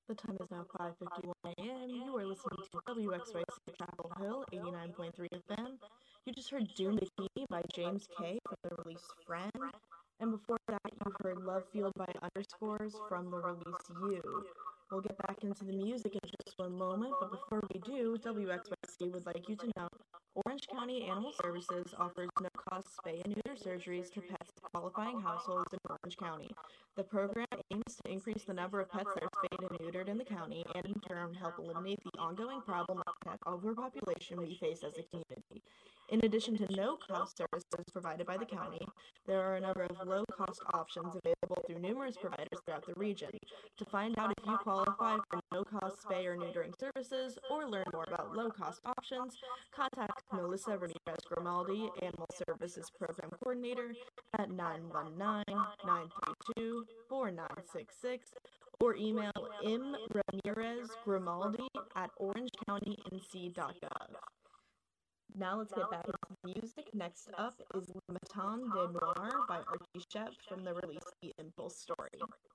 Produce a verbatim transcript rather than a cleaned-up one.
The time is now five fifty-one a m. You are listening to W X Y C Chapel Hill, eighty-nine point three F M. You just heard Dune Bikini by James K from the release Friend. And before that, you heard Love Field by Underscores from the release You. We'll get back into the music in just one moment, but before we do, W X Y C would like you to know Orange County Animal Services offers no-cost spay and neuter surgeries to pets in qualifying households in Orange County. The program aims to increase the number of pets that are spayed and neutered in the county and in turn help eliminate the ongoing problem of pet overpopulation we face as a community. In addition to no-cost services provided by the county, there are a number of low-cost options available through numerous providers throughout the region. To find out if you qualify for no-cost spay or neutering services or learn more about low-cost options, contact Melissa Ramirez Grimaldi, Animal Services Program Coordinator, at nine one nine, nine three two, four nine six six or email m ramirez grimaldi at orange county n c dot gov. Now let's get back into the music. Next up is Le Matin de Noir by Archie Shepp from the release The Impulse Story.